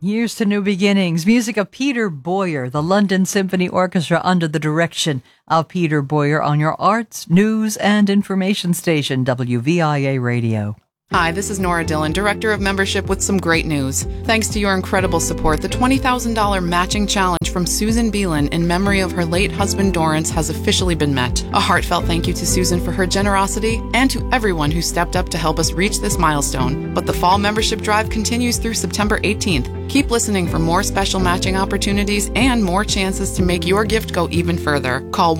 Here's to new beginnings. Music of Peter Boyer, the London Symphony Orchestra under the direction of Peter Boyer on your arts, news, and information station, WVIA Radio. Hi, this is Nora Dillon, Director of Membership with some great news. Thanks to your incredible support, the $20,000 matching challenge from Susan Beelan in memory of her late husband Dorrance has officially been met. A heartfelt thank you to Susan for her generosity and to everyone who stepped up to help us reach this milestone. But the fall membership drive continues through September 18th. Keep listening for more special matching opportunities and more chances to make your gift go even further. Call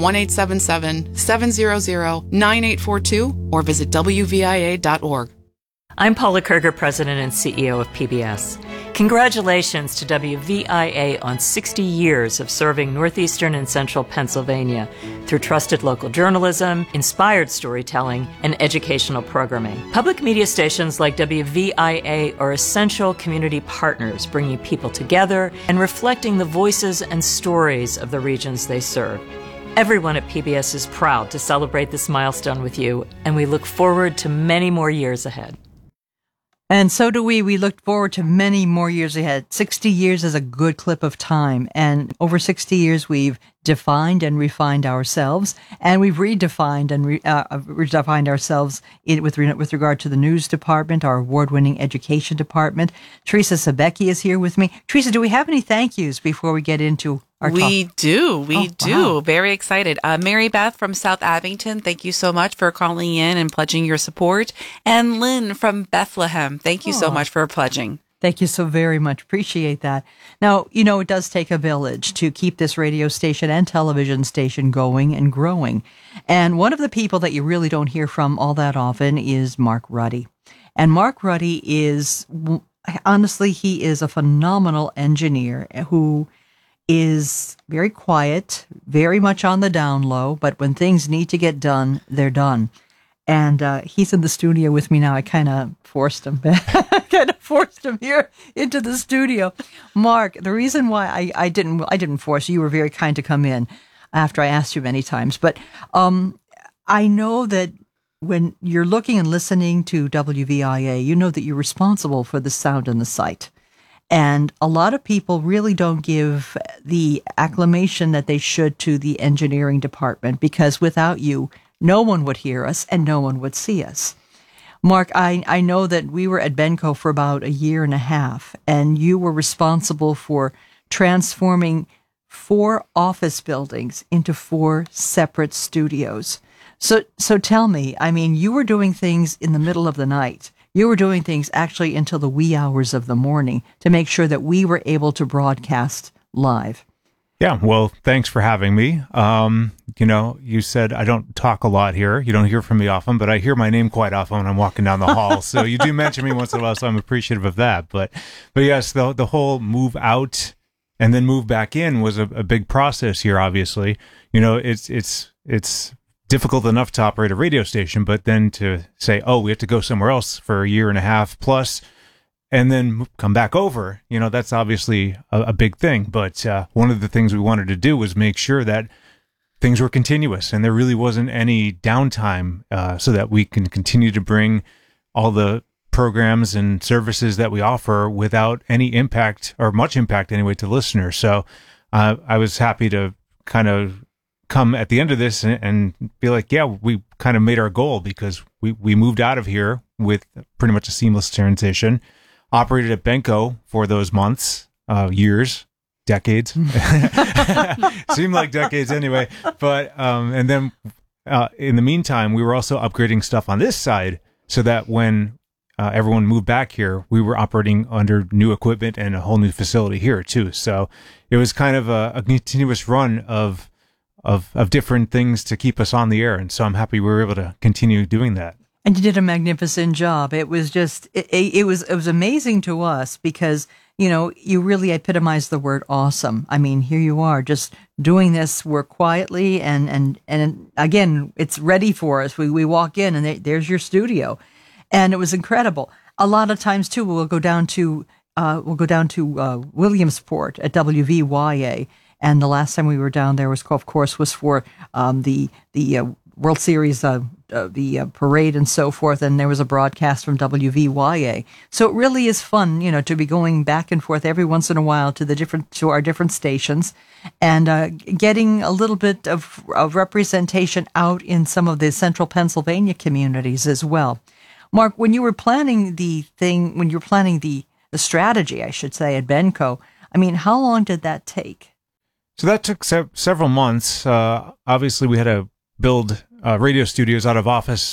1-877-700-9842 or visit WVIA.org. I'm Paula Kerger, President and CEO of PBS. Congratulations to WVIA on 60 years of serving Northeastern and Central Pennsylvania through trusted local journalism, inspired storytelling, and educational programming. Public media stations like WVIA are essential community partners, bringing people together and reflecting the voices and stories of the regions they serve. Everyone at PBS is proud to celebrate this milestone with you, and we look forward to many more years ahead. And so do we. We look forward to many more years ahead. 60 years is a good clip of time. And over 60 years, we've defined and refined ourselves. And we've redefined and redefined ourselves with regard to the news department, our award-winning education department. Teresa Sebecki is here with me. Teresa, do we have any thank yous before we get into our talk? We do. Wow. Very excited. Mary Beth from South Abington, thank you so much for calling in and pledging your support. And Lynn from Bethlehem, thank you so much for pledging. Thank you so very much. Appreciate that. Now, you know, it does take a village to keep this radio station and television station going and growing. And one of the people that you really don't hear from all that often is Mark Ruddy. And Mark Ruddy is, honestly, he is a phenomenal engineer who is very quiet, very much on the down low, but when things need to get done, they're done. And he's in the studio with me now. I kind of forced him here into the studio. Mark, the reason why I didn't force you, you were very kind to come in after I asked you many times. But I know that when you're looking and listening to WVIA, you know that you're responsible for the sound and the sight. And a lot of people really don't give the acclamation that they should to the engineering department, because without you, no one would hear us and no one would see us. Mark, I know that we were at Benco for about a year and a half, and you were responsible for transforming 4 office buildings into 4 separate studios. So tell me, I mean, you were doing things in the middle of the night. You were doing things actually until the wee hours of the morning to make sure that we were able to broadcast live. Yeah, well, thanks for having me. You know, you said I don't talk a lot here. You don't hear from me often, but I hear my name quite often when I'm walking down the hall. So you do mention me once in a while, so I'm appreciative of that. But yes, the whole move out and then move back in was a big process here, obviously. You know, it's difficult enough to operate a radio station, but then to say, oh, we have to go somewhere else for a year and a half plus, and then come back over, you know, that's obviously a big thing. But one of the things we wanted to do was make sure that things were continuous and there really wasn't any downtime, so that we can continue to bring all the programs and services that we offer without any impact, or much impact anyway, to listeners. So I was happy to kind of come at the end of this and be like, yeah, we kind of made our goal, because we moved out of here with pretty much a seamless transition, operated at Benco for those months, years, decades, seemed like decades anyway. But, and then in the meantime, we were also upgrading stuff on this side so that when everyone moved back here, we were operating under new equipment and a whole new facility here too. So it was kind of a continuous run of different things to keep us on the air. And so I'm happy we were able to continue doing that. And you did a magnificent job. It was just, it was amazing to us, because, you know, you really epitomized the word awesome. I mean, here you are just doing this work quietly. And again, it's ready for us. We walk in and there's your studio, and it was incredible. A lot of times too, we'll go down to Williamsport at WVYA. And the last time we were down there was, of course, for the World Series the parade and so forth, and there was a broadcast from WVYA. So it really is fun, to be going back and forth every once in a while to our different stations, and getting a little bit of representation out in some of the central Pennsylvania communities as well. Mark, when you were planning the strategy, I should say, at Benco, I mean, how long did that take? So that took several months. Obviously, we had to build radio studios out of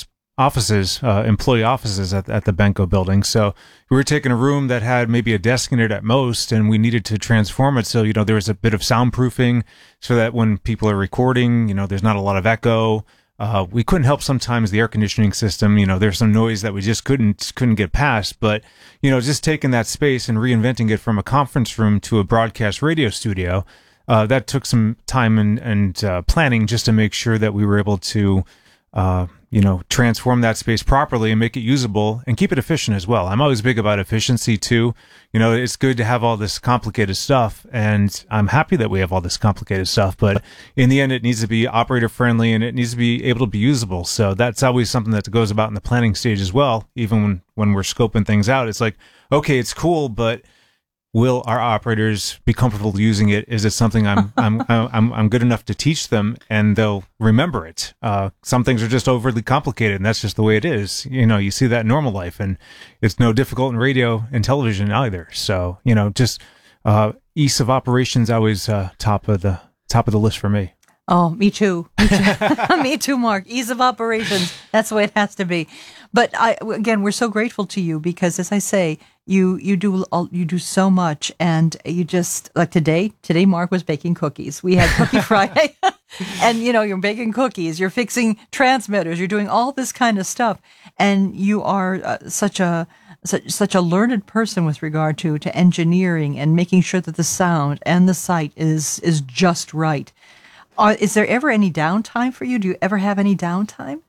employee offices at the Benco building. So we were taking a room that had maybe a desk in it at most, and we needed to transform it. So, there was a bit of soundproofing so that when people are recording, there's not a lot of echo. We couldn't help sometimes the air conditioning system. There's some noise that we just couldn't get past. But, just taking that space and reinventing it from a conference room to a broadcast radio studio, that took some time and planning just to make sure that we were able to, transform that space properly and make it usable and keep it efficient as well. I'm always big about efficiency too. It's good to have all this complicated stuff, and I'm happy that we have all this complicated stuff, but in the end, it needs to be operator friendly and it needs to be able to be usable. So that's always something that goes about in the planning stage as well. Even when we're scoping things out, it's like, okay, it's cool, but will our operators be comfortable using it? Is it something I'm good enough to teach them and they'll remember it? Some things are just overly complicated, and that's just the way it is. You see that in normal life, and it's no difficult in radio and television either. So, just ease of operations always top of the list for me. Oh, me too. Me too, Mark. Ease of operations. That's the way it has to be. But again, we're so grateful to you because, as I say, you do so much, and you just like today. Mark was baking cookies. We had Cookie Friday, and you're baking cookies. You're fixing transmitters. You're doing all this kind of stuff, and you are such a learned person with regard to engineering and making sure that the sound and the sight is just right. Is there ever any downtime for you? Do you ever have any downtime?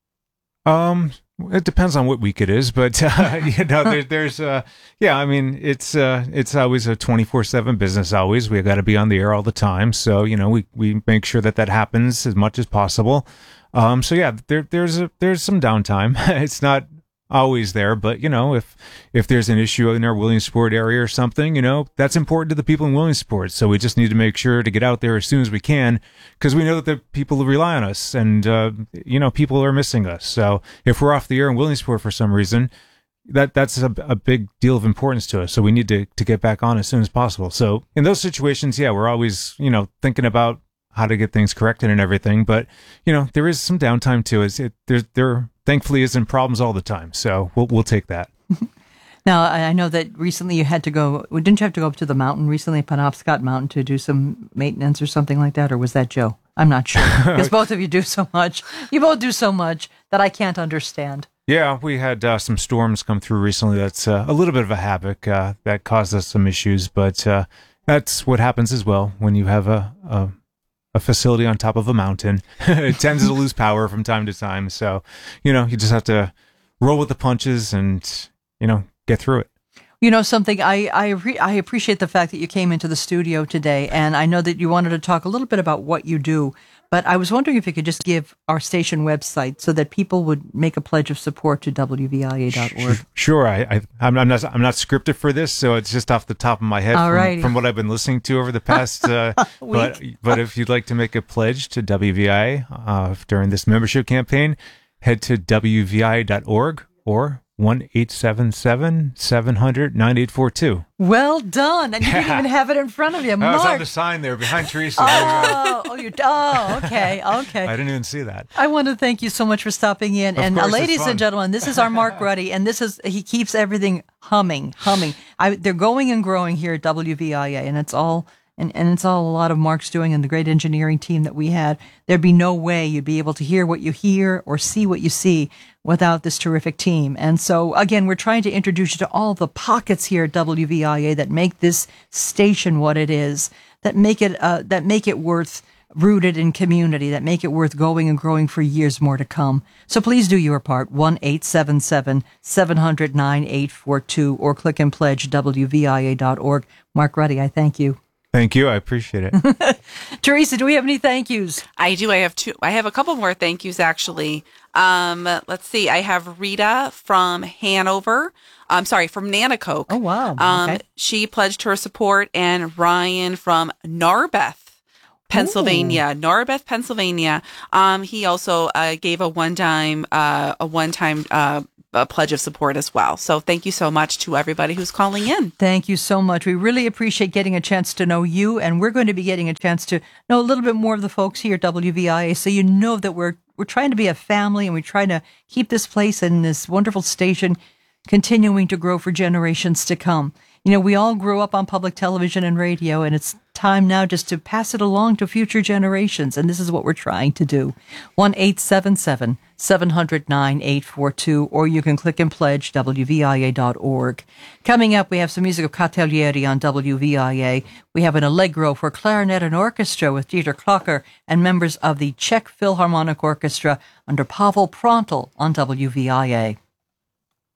It depends on what week it is, but there's I mean, it's always a 24/7 business. Always, we got to be on the air all the time. So we make sure that happens as much as possible. So yeah, there's some downtime. It's not always there, but if there's an issue in our Williamsport area or something, that's important to the people in Williamsport. So we just need to make sure to get out there as soon as we can, because we know that the people rely on us, and people are missing us. So if we're off the air in Williamsport for some reason, that's a big deal of importance to us. So we need to get back on as soon as possible. So in those situations, yeah, we're always thinking about how to get things corrected and everything. But there is some downtime too. There thankfully isn't problems all the time, so we'll take that. Now, I know that recently you had to go. Didn't you have to go up to the mountain recently, Penobscot Mountain, to do some maintenance or something like that, or was that Joe? I'm not sure, because both of you do so much. You both do so much that I can't understand. Yeah, we had some storms come through recently. That's a little bit of a havoc that caused us some issues, but that's what happens as well when you have a facility on top of a mountain. It tends to lose power from time to time. So, you just have to roll with the punches and, get through it. Something, I appreciate the fact that you came into the studio today, and I know that you wanted to talk a little bit about what you do, but I was wondering if you could just give our station website so that people would make a pledge of support to WVIA.org. Sure. I'm not scripted for this, so it's just off the top of my head from what I've been listening to over the past but if you'd like to make a pledge to WVIA during this membership campaign, head to WVIA.org or 1-877-700-9842. Well done. And you didn't even have it in front of you. Mark. I was on the sign there behind Teresa. Okay. I didn't even see that. I want to thank you so much for stopping in. And ladies and gentlemen, this is our Mark Ruddy, and he keeps everything humming. They're going and growing here at WVIA, and it's all and it's all a lot of Mark's doing and the great engineering team that we had. There'd be no way you'd be able to hear what you hear or see what you see without this terrific team. And so, again, we're trying to introduce you to all the pockets here at WVIA that make this station what it is, that make it worth rooted in community, that make it worth going and growing for years more to come. So please do your part, 1-877-700-9842, or click and pledge WVIA.org. Mark Ruddy, I thank you. Thank you. I appreciate it. Teresa, do we have any thank yous? I do. I have two. I have a couple more thank yous, actually. Let's see. I have Rita from Hanover. From Nanacoke. Oh, wow. Okay. She pledged her support, and Ryan from Narberth, Pennsylvania. Narberth, Pennsylvania. He also gave a one-time pledge of support as well. So thank you so much to everybody who's calling in. Thank you so much. We really appreciate getting a chance to know you, and we're going to be getting a chance to know a little bit more of the folks here at WVIA, so you know that we're trying to be a family, and we're trying to keep this place and this wonderful station continuing to grow for generations to come. You know, we all grew up on public television and radio, and it's time now just to pass it along to future generations, and this is what we're trying to do. 1-877-700-9842, or you can click and pledge, WVIA.org. Coming up, we have some music of Catiglieri on WVIA. We have an Allegro for clarinet and orchestra with Dieter Klocker and members of the Czech Philharmonic Orchestra under Pavel Prontel on WVIA.